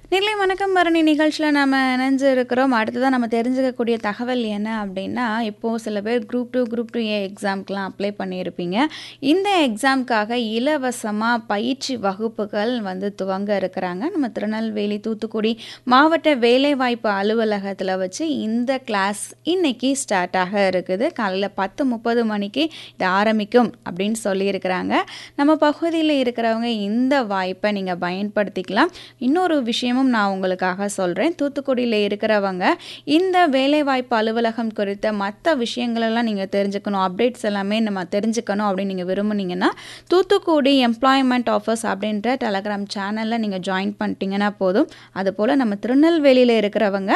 நெல்லை வணக்கம் பரணி நிகழ்ச்சியில் நம்ம இணைஞ்சிருக்கிறோம். அடுத்ததான் நம்ம தெரிஞ்சுக்கக்கூடிய தகவல் என்ன அப்படின்னா, இப்போது சில பேர் குரூப் 2 எக்ஸாம்க்கெலாம் அப்ளை பண்ணியிருப்பீங்க. இந்த எக்ஸாம்க்காக இலவசமாக பயிற்சி வகுப்புகள் துவங்க இருக்கிறாங்க. நம்ம திருநெல்வேலி, தூத்துக்குடி மாவட்ட வேலைவாய்ப்பு அலுவலகத்தில் வச்சு இந்த கிளாஸ் இன்னைக்கு ஸ்டார்ட் ஆக இருக்குது. காலையில் 10:30 மணிக்கு இது ஆரம்பிக்கும் அப்படின்னு சொல்லியிருக்கிறாங்க. நம்ம பகுதியில் இருக்கிறவங்க இந்த வாய்ப்பை நீங்கள் பயன்படுத்திக்கலாம். இன்னொரு விஷயமும் நான் உங்களுக்காக சொல்கிறேன். தூத்துக்குடியில் இருக்கிறவங்க இந்த வேலைவாய்ப்பு அலுவலகம் குறித்த மற்ற விஷயங்களெல்லாம் நீங்கள் தெரிஞ்சுக்கணும், அப்டேட்ஸ் எல்லாமே நம்ம தெரிஞ்சுக்கணும் அப்படின்னு நீங்கள் விரும்புனீங்கன்னா, தூத்துக்குடி எம்ப்ளாய்மெண்ட் ஆஃபீஸ் அப்படின்ற டெலகிராம் சேனலில் நீங்கள் ஜாயின் பண்ணிட்டீங்கன்னா போதும். அதுபோல் நம்ம திருநெல்வேலியில் இருக்கிறவங்க